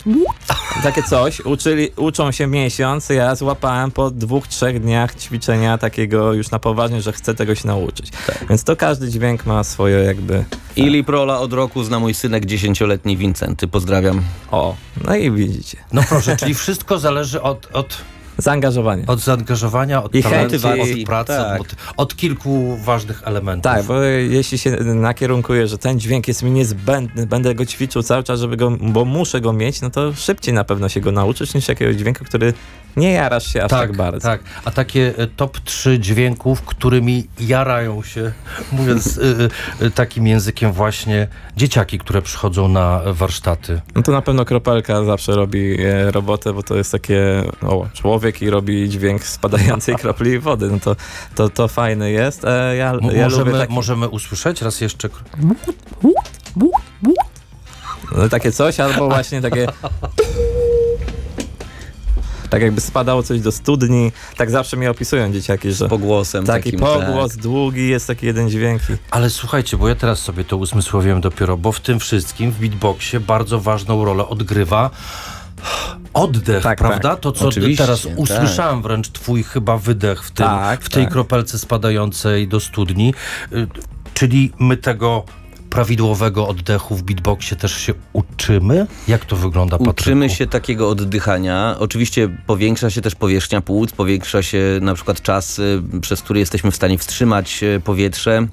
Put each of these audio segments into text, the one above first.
Takie coś, uczą się miesiąc, ja złapałem po 2-3 dniach ćwiczenia takiego już na poważnie, że chcę tego się nauczyć. Tak. Więc to każdy dźwięk ma swoje jakby... Ili Prola od roku zna mój synek 10-letni Wincenty. Pozdrawiam. O, no i widzicie. No proszę, czyli wszystko zależy od Zaangażowanie. zaangażowania, od I talentu, chęci. od pracy, Tak. od kilku ważnych elementów. Tak, bo jeśli się nakierunkuję, że ten dźwięk jest mi niezbędny, będę go ćwiczył cały czas, bo muszę go mieć, no to szybciej na pewno się go nauczysz niż jakiegoś dźwięku, który nie jarasz się aż tak bardzo. Tak, a takie top 3 dźwięków, którymi jarają się, mówiąc takim językiem właśnie, dzieciaki, które przychodzą na warsztaty. No to na pewno kropelka zawsze robi robotę, bo to jest takie człowiek i robi dźwięk spadającej kropli wody. No to fajne jest. Ja lubię takie... Możemy usłyszeć raz jeszcze? No, takie coś, albo właśnie takie... Tak jakby spadało coś do studni. Tak zawsze mi opisują dzieciaki, że... Pogłosem taki takim. pogłos długi, jest taki jeden dźwięk. Ale słuchajcie, bo ja teraz sobie to usmysłowiłem dopiero, bo w tym wszystkim, w beatboxie bardzo ważną rolę odgrywa oddech, tak, prawda? tak. To, co Oczywiście, teraz usłyszałem wręcz twój chyba wydech w tej kropelce spadającej do studni. Czyli my tego prawidłowego oddechu w beatboxie też się uczymy? Jak to wygląda, Patryku? Uczymy się takiego oddychania. Oczywiście powiększa się też powierzchnia płuc, powiększa się na przykład czas, przez który jesteśmy w stanie wstrzymać powietrze.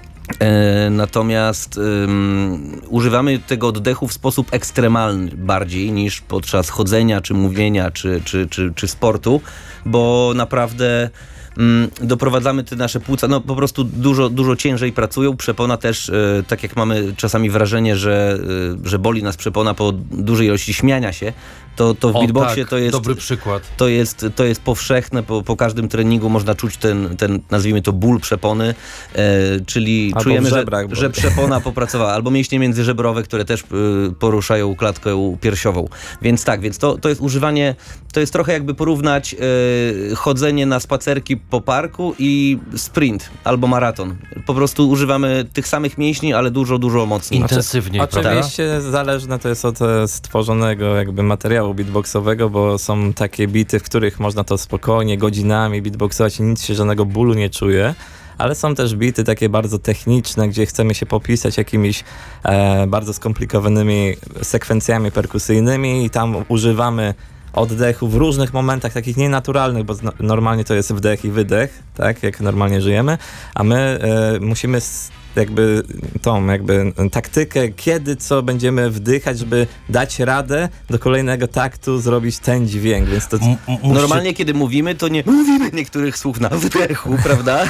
Natomiast używamy tego oddechu w sposób ekstremalny bardziej niż podczas chodzenia, czy mówienia, czy sportu, bo naprawdę doprowadzamy te nasze płuca, no po prostu dużo ciężej pracują. Przepona też, tak jak mamy czasami wrażenie, że boli nas przepona po dużej ilości śmiania się, to w beatboxie tak, to jest... dobry przykład. To jest powszechne, po każdym treningu można czuć ten nazwijmy to ból przepony, czyli albo czujemy, że przepona popracowała, albo mięśnie międzyżebrowe, które też poruszają klatkę piersiową. Więc tak, to jest używanie, to jest trochę jakby porównać chodzenie na spacerki po parku i sprint albo maraton. Po prostu używamy tych samych mięśni, ale dużo mocniej. Intensywniej, oczywiście zależne to jest od stworzonego jakby materiału beatboxowego, bo są takie bity, w których można to spokojnie, godzinami beatboxować i nic się, żadnego bólu nie czuje. Ale są też bity takie bardzo techniczne, gdzie chcemy się popisać jakimiś bardzo skomplikowanymi sekwencjami perkusyjnymi i tam używamy oddechu w różnych momentach, takich nienaturalnych, bo normalnie to jest wdech i wydech, tak, jak normalnie żyjemy, a my musimy jakby tą taktykę, kiedy co będziemy wdychać, żeby dać radę do kolejnego taktu zrobić ten dźwięk, więc to... Normalnie kiedy mówimy, to nie mówimy niektórych słów na wdechu, prawda?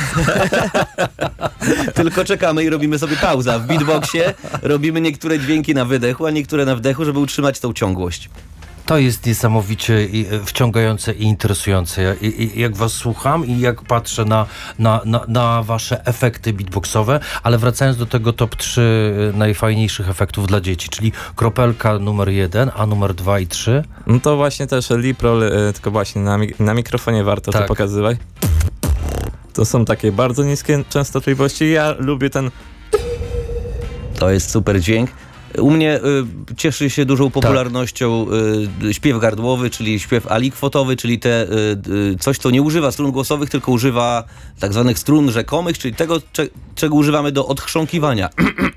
Tylko czekamy i robimy sobie pauzę. W beatboxie robimy niektóre dźwięki na wydechu, a niektóre na wdechu, żeby utrzymać tą ciągłość. To jest niesamowicie wciągające i interesujące. Jak was słucham i jak patrzę na wasze efekty beatboxowe, ale wracając do tego top 3 najfajniejszych efektów dla dzieci, czyli kropelka numer 1, a numer 2 i 3? No to właśnie też Liprol, tylko właśnie na mikrofonie warto to pokazywać. To są takie bardzo niskie częstotliwości. Ja lubię ten... To jest super dźwięk. U mnie cieszy się dużą popularnością śpiew gardłowy, czyli śpiew alikwotowy, czyli coś, co nie używa strun głosowych, tylko używa tak zwanych strun rzekomych, czyli tego, czego używamy do odchrząkiwania.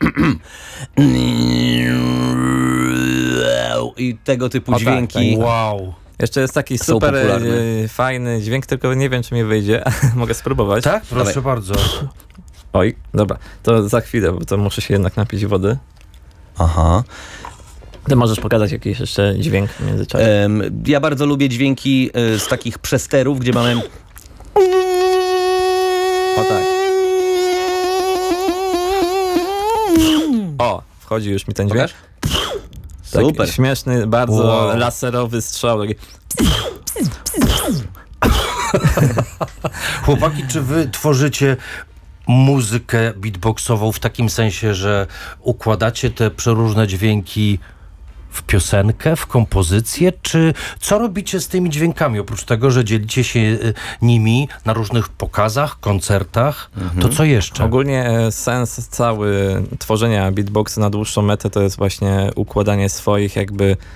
I tego typu dźwięki. Tak. Wow. Jeszcze jest taki super fajny dźwięk, tylko nie wiem, czy mi wyjdzie. Mogę spróbować? Tak? Proszę bardzo. Oj, dobra. To za chwilę, bo to muszę się jednak napić wody. Aha. Ty możesz pokazać jakiś jeszcze dźwięk w międzyczasie? Ja bardzo lubię dźwięki z takich przesterów, gdzie mamy... O tak. O, wchodzi już mi ten dźwięk. Super. Taki śmieszny, bardzo laserowy strzał. Taki... Chłopaki, czy wy tworzycie muzykę beatboxową w takim sensie, że układacie te przeróżne dźwięki w piosenkę, w kompozycję, czy co robicie z tymi dźwiękami? Oprócz tego, że dzielicie się nimi na różnych pokazach, koncertach, to co jeszcze? Ogólnie sens cały tworzenia beatboxu na dłuższą metę to jest właśnie układanie swoich jakby